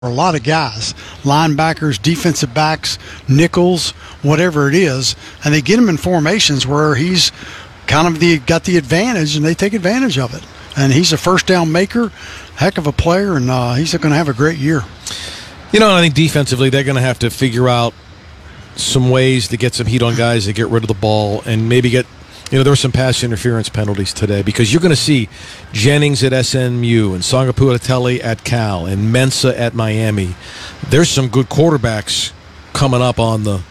a lot of guys, linebackers, defensive backs, nickels, whatever it is, and they get him in formations where he's kind of got the advantage, and they take advantage of it. And he's a first down maker, heck of a player, and he's going to have a great year. I think defensively they're going to have to figure out some ways to get some heat on guys to get rid of the ball and maybe get. There were some pass interference penalties today because you're going to see Jennings at SMU and Songaputatelli at Cal and Mensah at Miami. There's some good quarterbacks coming up on the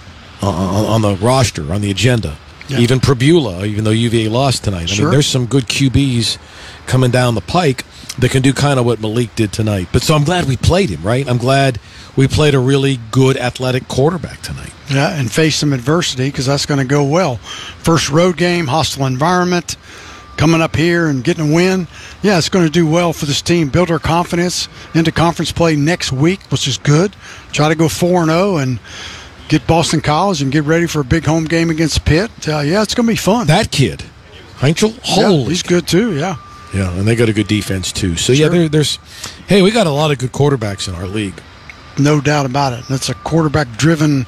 roster, on the agenda. Yeah. Even Prabula, even though UVA lost tonight. I mean, there's some good QBs coming down the pike that can do kind of what Malik did tonight. But so I'm glad we played him, right? I'm glad we played a really good athletic quarterback tonight. Yeah, and face some adversity because that's going to go well. First road game, hostile environment, coming up here and getting a win. Yeah, it's going to do well for this team. Build our confidence into conference play next week, which is good. Try to go 4-0 and get Boston College and get ready for a big home game against Pitt. Yeah, it's going to be fun. That kid, Heinkel, holy. He's good too, yeah. Yeah, and they got a good defense too. So, yeah, we got a lot of good quarterbacks in our league. No doubt about it. That's a quarterback-driven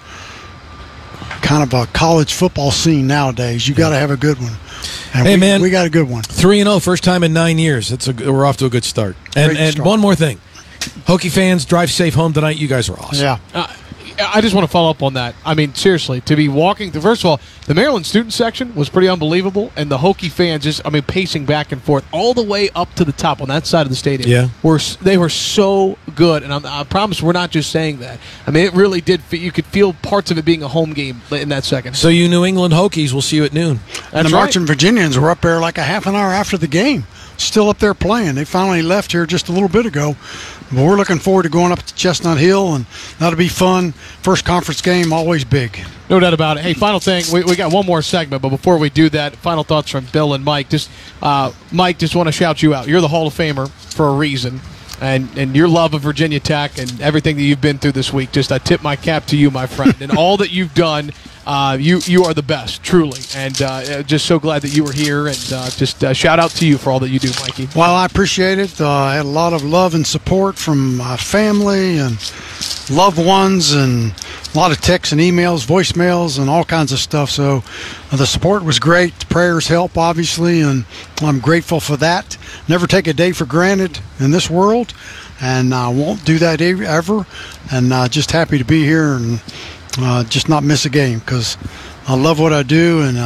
kind of a college football scene nowadays. You got to have a good one. And we got a good one. 3-0, first time in 9 years. We're off to a good start. And one more thing. Hokie fans, drive safe home tonight. You guys are awesome. Yeah. I just want to follow up on that. I mean, seriously, to be walking – first of all, the Maryland student section was pretty unbelievable, and the Hokie fans just, pacing back and forth all the way up to the top on that side of the stadium. Yeah. They were so good, and I promise we're not just saying that. I mean, it really did – you could feel parts of it being a home game in that second. So you New England Hokies, we'll see you at noon. And the Marching Virginians were up there like a half an hour after the game. Still up there playing. They finally left here just a little bit ago. But we're looking forward to going up to Chestnut Hill, and that'll be fun. First conference game, always big. No doubt about it. Hey, final thing. We got one more segment, but before we do that, final thoughts from Bill and Mike. Mike, just want to shout you out. You're the Hall of Famer for a reason. And your love of Virginia Tech and everything that you've been through this week, I tip my cap to you, my friend. And all that you've done, you are the best, truly. And just so glad that you were here. And shout out to you for all that you do, Mikey. Well, I appreciate it. I had a lot of love and support from my family and loved ones, and a lot of texts and emails, voicemails, and all kinds of stuff. So the support was great. The prayers help, obviously, and I'm grateful for that. Never take a day for granted in this world, and I won't do that ever. And just happy to be here and just not miss a game because I love what I do and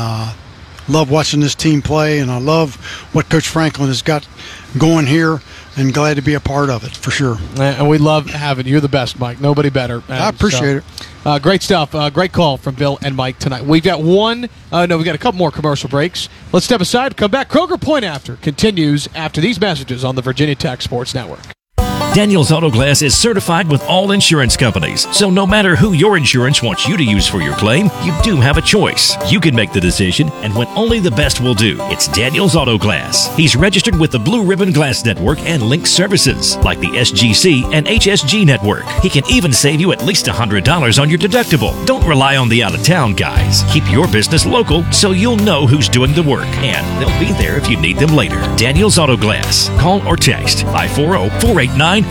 love watching this team play, and I love what Coach Franklin has got going here. And glad to be a part of it, for sure. And we love having you. You're the best, Mike. Nobody better. I appreciate it. Great stuff. Great call from Bill and Mike tonight. We've got we got a couple more commercial breaks. Let's step aside, come back. Kroger Point After continues after these messages on the Virginia Tech Sports Network. Daniels Auto Glass is certified with all insurance companies, so no matter who your insurance wants you to use for your claim, you do have a choice. You can make the decision, and when only the best will do, it's Daniels Auto Glass. He's registered with the Blue Ribbon Glass Network and Link Services, like the SGC and HSG Network. He can even save you at least $100 on your deductible. Don't rely on the out-of-town guys. Keep your business local so you'll know who's doing the work, and they'll be there if you need them later. Daniels Auto Glass. Call or text 540-489-4013.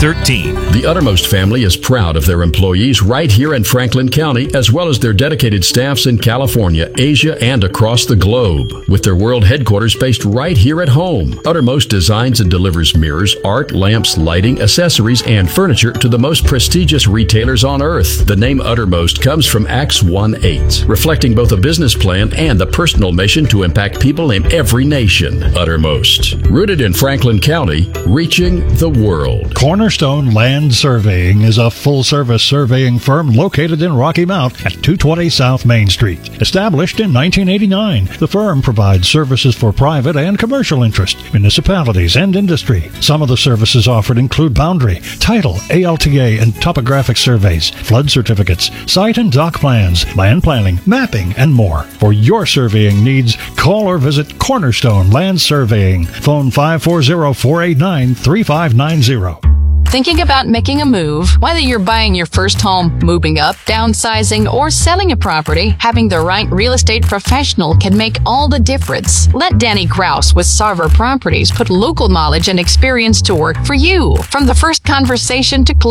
The Uttermost family is proud of their employees right here in Franklin County, as well as their dedicated staffs in California, Asia, and across the globe. With their world headquarters based right here at home, Uttermost designs and delivers mirrors, art, lamps, lighting, accessories, and furniture to the most prestigious retailers on earth. The name Uttermost comes from Acts 1:8, reflecting both a business plan and the personal mission to impact people in every nation. Uttermost, rooted in Franklin County, reaching the world. Cornerstone Land Surveying is a full-service surveying firm located in Rocky Mount at 220 South Main Street. Established in 1989, the firm provides services for private and commercial interest, municipalities, and industry. Some of the services offered include boundary, title, ALTA, and topographic surveys, flood certificates, site and dock plans, land planning, mapping, and more. For your surveying needs, call or visit Cornerstone Land Surveying. Phone 540-489-3590. Thinking about making a move? Whether you're buying your first home, moving up, downsizing, or selling a property, having the right real estate professional can make all the difference. Let Danny Kraus with Sarver Properties put local knowledge and experience to work for you. From the first conversation to